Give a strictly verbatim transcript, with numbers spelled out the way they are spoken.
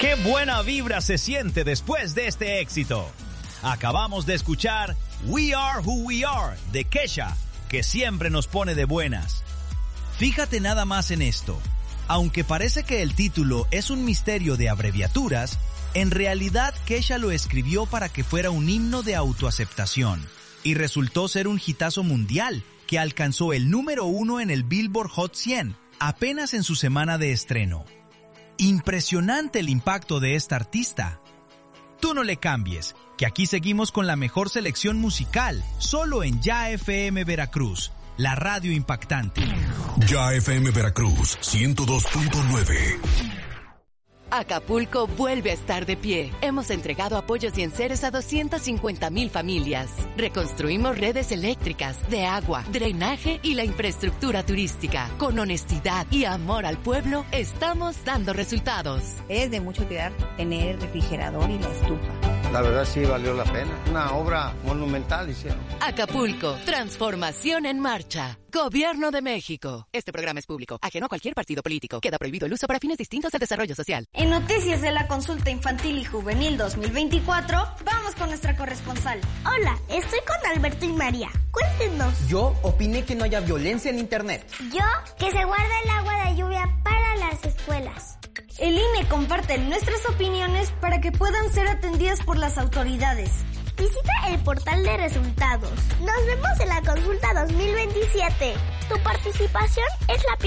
¡Qué buena vibra se siente después de este éxito! Acabamos de escuchar We Are Who We Are de Kesha, que siempre nos pone de buenas. Fíjate nada más en esto. Aunque parece que el título es un misterio de abreviaturas, en realidad Kesha lo escribió para que fuera un himno de autoaceptación y resultó ser un hitazo mundial que alcanzó el número uno en el Billboard Hot cien apenas en su semana de estreno. Impresionante el impacto de esta artista. Tú no le cambies, que aquí seguimos con la mejor selección musical, solo en Ya F M Veracruz, la radio impactante. Ya F M Veracruz, ciento dos punto nueve. Acapulco vuelve a estar de pie. Hemos entregado apoyos y enseres a doscientas cincuenta mil familias. Reconstruimos redes eléctricas, de agua, drenaje y la infraestructura turística. Con honestidad y amor al pueblo, estamos dando resultados. Es de mucha utilidad tener el refrigerador y la estufa. La verdad sí valió la pena. Una obra monumental hicieron. Acapulco, transformación en marcha. Gobierno de México. Este programa es público, ajeno a cualquier partido político. Queda prohibido el uso para fines distintos al desarrollo social. En noticias de la consulta infantil y juvenil dos mil veinticuatro, vamos con nuestra corresponsal. Hola, estoy con Alberto y María. Cuéntenos. Yo opiné que no haya violencia en internet. Yo, que se guarda el agua de lluvia para las escuelas. El I N E comparte nuestras opiniones para que puedan ser atendidas por las autoridades. Visita el portal de resultados. Nos vemos en la consulta dos mil veintisiete. Tu participación es la